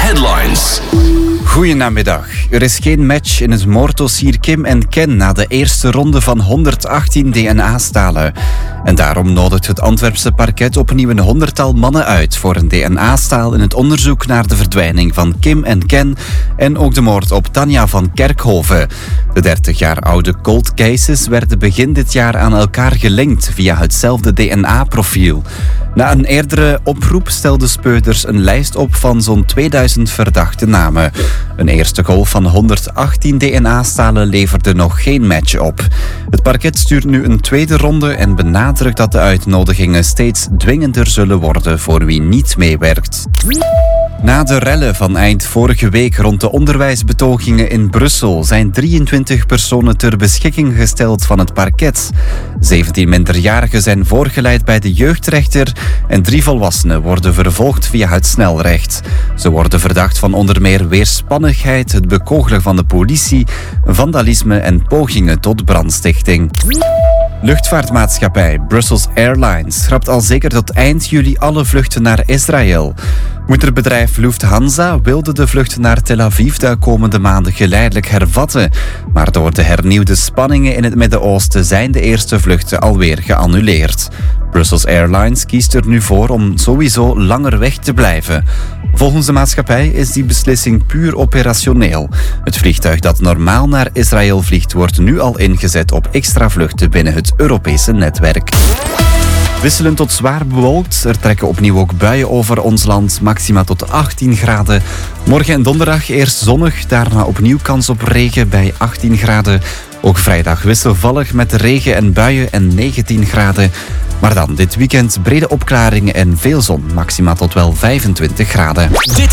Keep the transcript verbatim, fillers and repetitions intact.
Headlines. Goedenamiddag. Er is geen match in het moorddossier Kim en Ken na de eerste ronde van honderdachttien D N A-stalen. En daarom nodigt het Antwerpse parket opnieuw een honderdtal mannen uit voor een D N A-staal in het onderzoek naar de verdwijning van Kim en Ken en ook de moord op Tanja van Kerkhoven. De dertig jaar oude cold cases werden begin dit jaar aan elkaar gelinkt via hetzelfde D N A-profiel. Na een eerdere oproep stelden speurders een lijst op van zo'n tweeduizend verdachte namen. Een eerste golf van honderdachttien D N A-stalen leverde nog geen match op. Het parket stuurt nu een tweede ronde en benadrukt dat de uitnodigingen steeds dwingender zullen worden voor wie niet meewerkt. Na de rellen van eind vorige week rond de onderwijsbetogingen in Brussel zijn drieëntwintig personen ter beschikking gesteld van het parket. zeventien minderjarigen zijn voorgeleid bij de jeugdrechter en drie volwassenen worden vervolgd via het snelrecht. Ze worden verdacht van onder meer weerspannigheid, het bekogelen van de politie, vandalisme en pogingen tot brandstichting. Luchtvaartmaatschappij Brussels Airlines schrapt al zeker tot eind juli alle vluchten naar Israël. Moederbedrijf Lufthansa wilde de vlucht naar Tel Aviv de komende maanden geleidelijk hervatten. Maar door de hernieuwde spanningen in het Midden-Oosten zijn de eerste vluchten alweer geannuleerd. Brussels Airlines kiest er nu voor om sowieso langer weg te blijven. Volgens de maatschappij is die beslissing puur operationeel. Het vliegtuig dat normaal naar Israël vliegt wordt nu al ingezet op extra vluchten binnen het Europese netwerk. Wisselend tot zwaar bewolkt. Er trekken opnieuw ook buien over ons land, maxima tot achttien graden. Morgen en donderdag eerst zonnig, daarna opnieuw kans op regen bij achttien graden. Ook vrijdag wisselvallig met regen en buien en negentien graden. Maar dan dit weekend brede opklaringen en veel zon, maxima tot wel vijfentwintig graden.